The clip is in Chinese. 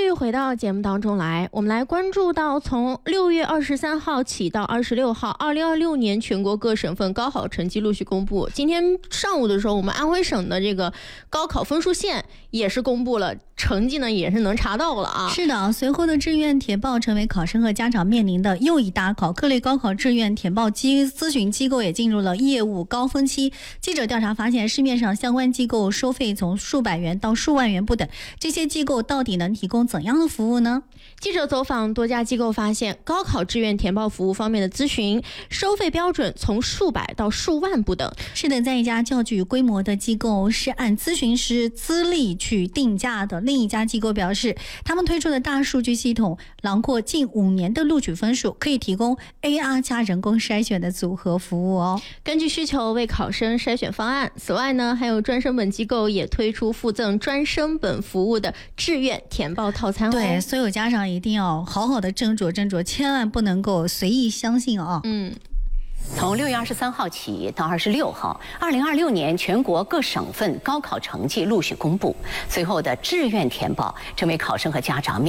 续回到节目当中来，我们来关注到从6月23号起到26号，2026年全国各省份高考成绩陆续公布。今天上午的时候，我们安徽省的这个高考分数线也是公布了，成绩呢也是能查到了啊。 是的，随后的志愿填报成为考生和家长面临的又一大考，各类高考志愿填报咨询机构也进入了业务高峰期。记者调查发现，市面上相关机构收费从数百元到数万元不等，这些机构到底能提供怎样的服务呢？ 记者走访多家机构发现，高考志愿填报服务方面的咨询收费标准从数百到数万不等。 是的，在一家较具规模的机构是按咨询师资历去定价的。另一家机构表示，他们推出的大数据系统囊括近5年的录取分数，可以提供 AR 加人工筛选的组合服务哦。 根据需求为考生筛选方案。此外呢，还有专升本机构也推出附赠专升本服务的志愿填报套餐哦。 对，所有家长一定要好好的斟酌斟酌，千万不能够随意相信啊。 从6月23号起到26号，2026年全国各省份高考成绩陆续公布，随后的志愿填报成为考生和家长